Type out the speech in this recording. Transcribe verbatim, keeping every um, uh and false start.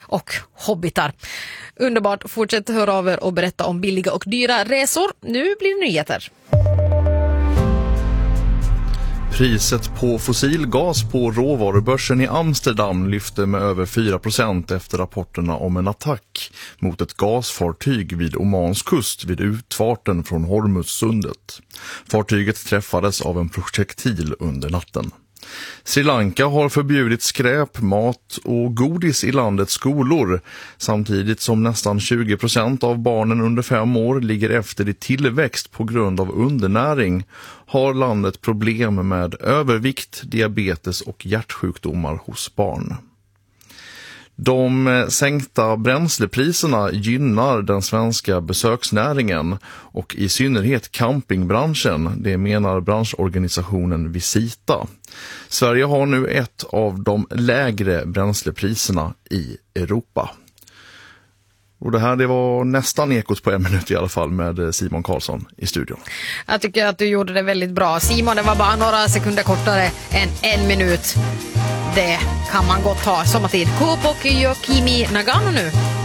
och hobbitar. Underbart, fortsätt höra av er och berätta om billiga och dyra resor. Nu blir det nyheter. Priset på fossilgas på råvarubörsen i Amsterdam lyfte med över fyra procent efter rapporterna om en attack mot ett gasfartyg vid Omans kust vid utfarten från Hormuzsundet. Fartyget träffades av en projektil under natten. Sri Lanka har förbjudit skräp, mat och godis i landets skolor, samtidigt som nästan tjugo procent av barnen under fem år ligger efter i tillväxt på grund av undernäring, har landet problem med övervikt, diabetes och hjärtsjukdomar hos barn. De sänkta bränslepriserna gynnar den svenska besöksnäringen och i synnerhet campingbranschen, det menar branschorganisationen Visita. Sverige har nu ett av de lägre bränslepriserna i Europa. Och det här det var nästan Ekot på en minut i alla fall med Simon Karlsson i studion. Jag tycker att du gjorde det väldigt bra. Simon, det var bara några sekunder kortare än en minut. Det kan man gott ha sommartid. K-pop och Kimi Nagano nu.